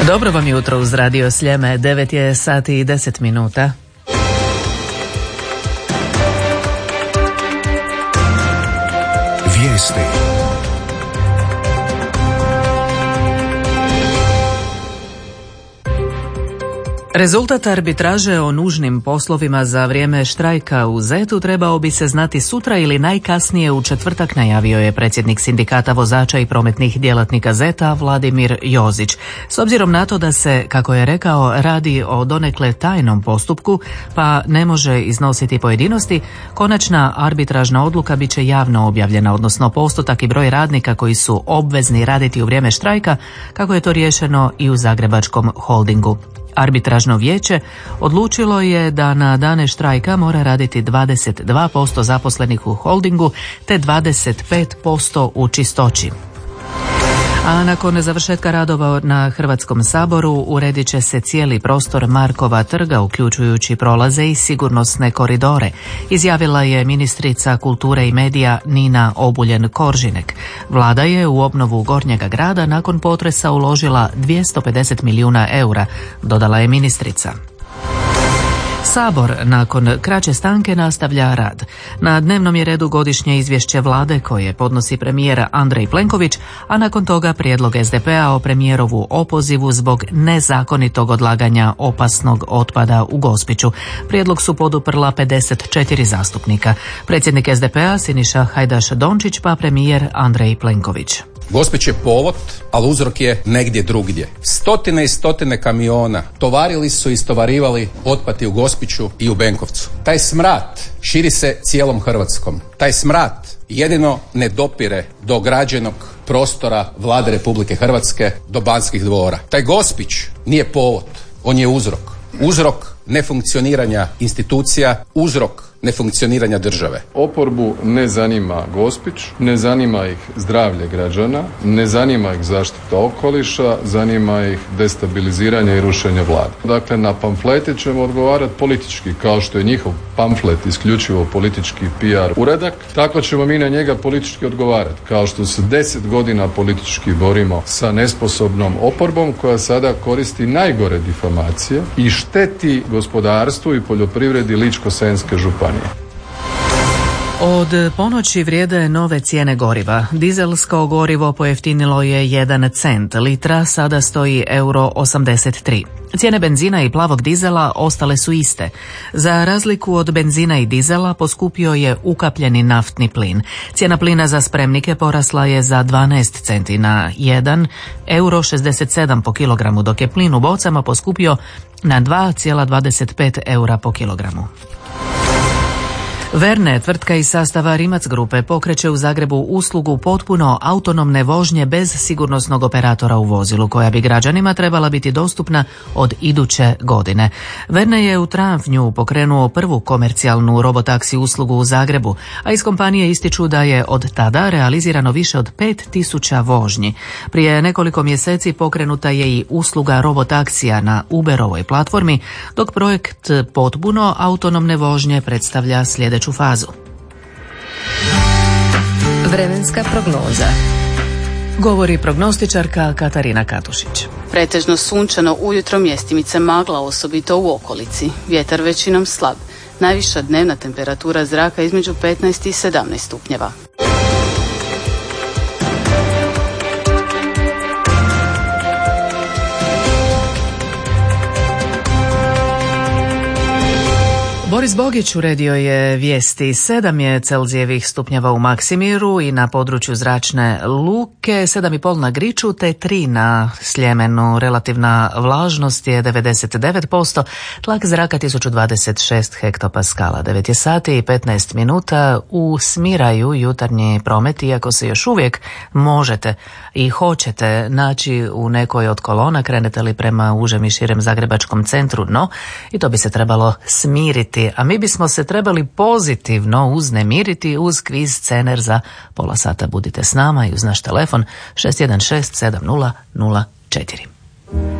Dobro vam jutro uz Radio Sljeme, 9 je sati i 10 minuta. Vijesti. Rezultat arbitraže o nužnim poslovima za vrijeme štrajka u ZET-u trebao bi se znati sutra ili najkasnije u četvrtak, najavio je predsjednik sindikata vozača i prometnih djelatnika ZET-a Vladimir Jozić. S obzirom na to da se, kako je rekao, radi o donekle tajnom postupku, pa ne može iznositi pojedinosti, konačna arbitražna odluka bit će javno objavljena, odnosno postotak i broj radnika koji su obvezni raditi u vrijeme štrajka, kako je to riješeno i u Zagrebačkom holdingu. Arbitražno vijeće odlučilo je da na dane štrajka mora raditi 22% zaposlenih u holdingu te 25% u čistoći. A nakon završetka radova na Hrvatskom saboru uredit će se cijeli prostor Markova trga, uključujući prolaze i sigurnosne koridore, izjavila je ministrica kulture i medija Nina Obuljen-Koržinek. Vlada je u obnovu Gornjega grada nakon potresa uložila 250 milijuna eura, dodala je ministrica. Sabor nakon kraće stanke nastavlja rad. Na dnevnom je redu godišnje izvješće vlade koje podnosi premijer Andrej Plenković, a nakon toga prijedlog SDP-a o premijerovu opozivu zbog nezakonitog odlaganja opasnog otpada u Gospiću. Prijedlog su poduprla 54 zastupnika. Predsjednik SDP-a Siniša Hajdaš-Dončić pa premijer Andrej Plenković. Gospić je povod, ali uzrok je negdje drugdje. Stotine i stotine kamiona tovarili su i istovarivali otpad i u Gospiću i u Benkovcu. Taj smrad širi se cijelom Hrvatskom. Taj smrad jedino ne dopire do građenog prostora Vlade Republike Hrvatske, do Banskih dvora. Taj Gospić nije povod, on je uzrok. Uzrok nefunkcioniranja institucija, uzrok nefunkcioniranja države. Oporbu ne zanima Gospić, ne zanima ih zdravlje građana, ne zanima ih zaštita okoliša, zanima ih destabiliziranje i rušenje vlade. Dakle, na pamflete ćemo odgovarati politički, kao što je njihov pamflet isključivo politički PR uradak, tako ćemo mi na njega politički odgovarati, kao što se 10 godina politički borimo sa nesposobnom oporbom koja sada koristi najgore difamacije i šteti gospodarstvu i poljoprivredi Ličko-senjske županije. Od ponoći vrijede nove cijene goriva. Dizelsko gorivo pojeftinilo je 1 cent litra, sada stoji €83. Cijene benzina i plavog dizela ostale su iste. Za razliku od benzina i dizela poskupio je ukapljeni naftni plin. Cijena plina za spremnike porasla je za 12 centi na €1,67 po kilogramu, dok je plin u bocama poskupio na 2,25 eura po kilogramu. Verne, tvrtka iz sastava Rimac grupe, pokreće u Zagrebu uslugu potpuno autonomne vožnje bez sigurnosnog operatora u vozilu, koja bi građanima trebala biti dostupna od iduće godine. Verne je u travnju pokrenuo prvu komercijalnu robotaksi uslugu u Zagrebu, a iz kompanije ističu da je od tada realizirano više od 5000 vožnji. Prije nekoliko mjeseci pokrenuta je i usluga robotaksija na Uberovoj platformi, dok projekt potpuno autonomne vožnje predstavlja sljedeću fazu. Vremenska prognoza. Govori prognostičarka Katarina Katušić. Pretežno sunčano, ujutro mjestimice magla, osobito u okolici. Vjetar većinom slab. Najviša dnevna temperatura zraka između 15 i 17 stupnjeva. Boris Bogić uredio je vijesti. 7 je Celzijevih stupnjeva u Maksimiru i na području Zračne luke, 7,5 na Griču te 3 na Sljemenu. Relativna vlažnost je 99%, tlak zraka 1026 hektopaskala. 9 je sati i 15 minuta. Usmiraju jutarnji promet, iako se još uvijek možete i hoćete naći u nekoj od kolona, krenete li prema užem i širem zagrebačkom centru, no i to bi se trebalo smiriti. A mi bismo se trebali pozitivno uznemiriti uz kviz Cener za pola sata. Budite s nama i uz naš telefon 616 7004.